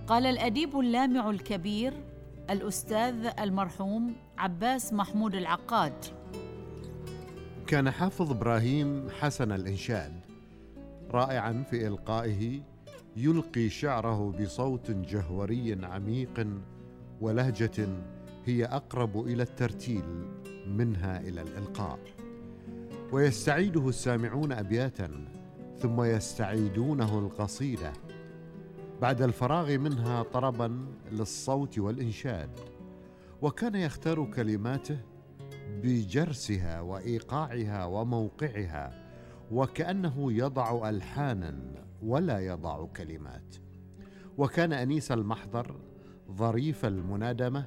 قال الأديب اللامع الكبير الأستاذ المرحوم عباس محمود العقاد: كان حافظ إبراهيم حسن الإنشاد، رائعاً في إلقائه، يلقي شعره بصوت جهوري عميق ولهجة هي أقرب إلى الترتيل منها إلى الإلقاء، ويستعيده السامعون أبياتاً ثم يستعيدونه القصيدة بعد الفراغ منها طرباً للصوت والإنشاد. وكان يختار كلماته بجرسها وإيقاعها وموقعها، وكأنه يضع ألحاناً ولا يضع كلمات. وكان أنيس المحضر، ظريف المنادمة،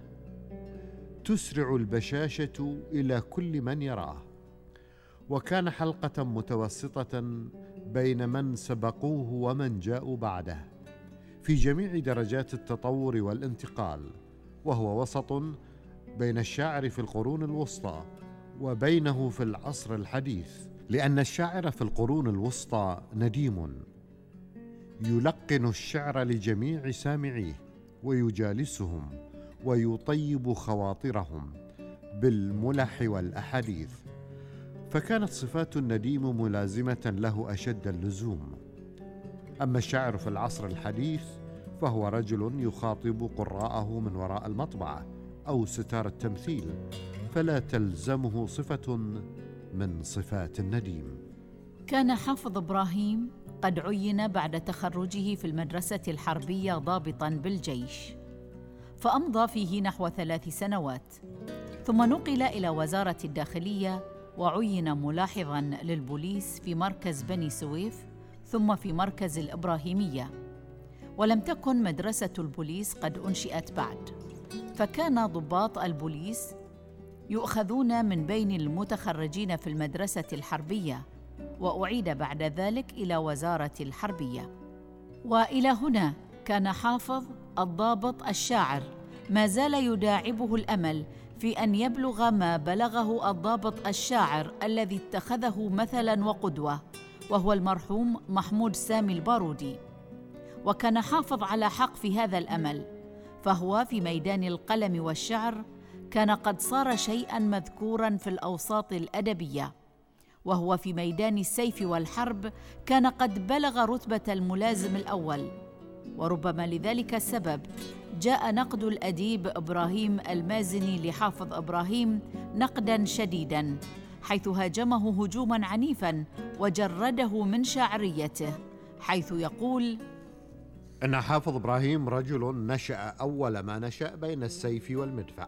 تسرع البشاشة إلى كل من يراه. وكان حلقة متوسطة بين من سبقوه ومن جاءوا بعده في جميع درجات التطور والانتقال، وهو وسط بين الشاعر في القرون الوسطى وبينه في العصر الحديث، لأن الشاعر في القرون الوسطى نديم يلقن الشعر لجميع سامعيه ويجالسهم ويطيب خواطرهم بالملح والأحاديث، فكانت صفات النديم ملازمة له أشد اللزوم. أما الشاعر في العصر الحديث فهو رجل يخاطب قراءه من وراء المطبعة أو ستار التمثيل، فلا تلزمه صفة من صفات النديم. كان حافظ إبراهيم قد عين بعد تخرجه في المدرسة الحربية ضابطاً بالجيش، فأمضى فيه نحو 3 سنوات، ثم نقل إلى وزارة الداخلية وعين ملاحظاً للبوليس في مركز بني سويف ثم في مركز الإبراهيمية. ولم تكن مدرسة البوليس قد أنشئت بعد، فكان ضباط البوليس يؤخذون من بين المتخرجين في المدرسة الحربية، وأعيد بعد ذلك إلى وزارة الحربية. وإلى هنا كان حافظ الضابط الشاعر ما زال يداعبه الأمل في أن يبلغ ما بلغه الضابط الشاعر الذي اتخذه مثلاً وقدوة، وهو المرحوم محمود سامي البارودي. وكان حافظ على حق في هذا الأمل، فهو في ميدان القلم والشعر كان قد صار شيئاً مذكوراً في الأوساط الأدبية، وهو في ميدان السيف والحرب كان قد بلغ رتبة الملازم الأول. وربما لذلك السبب جاء نقد الأديب إبراهيم المازني لحافظ إبراهيم نقداً شديداً، حيث هاجمه هجوماً عنيفاً وجرده من شاعريته، حيث يقول: إن حافظ إبراهيم رجل نشأ أول ما نشأ بين السيف والمدفع،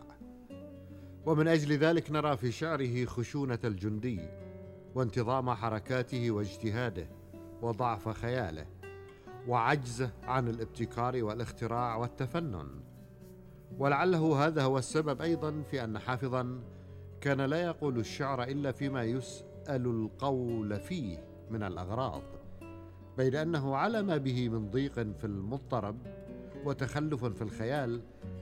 ومن أجل ذلك نرى في شعره خشونة الجندي وانتظام حركاته واجتهاده وضعف خياله وعجزه عن الابتكار والاختراع والتفنن. ولعله هذا هو السبب أيضا في أن حافظا كان لا يقول الشعر إلا فيما يسأل القول فيه من الأغراض، بين أنه على ما به من ضيق في المضطرب وتخلف في الخيال